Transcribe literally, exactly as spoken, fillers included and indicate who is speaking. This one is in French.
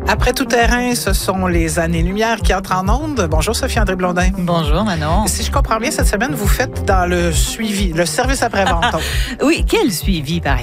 Speaker 1: Après tout terrain, ce sont les années-lumière qui entrent en onde. Bonjour Sophie-André Blondin.
Speaker 2: Bonjour Manon.
Speaker 1: Si je comprends bien, cette semaine, vous faites dans le suivi, le service après-vente.
Speaker 2: Oui, quel suivi par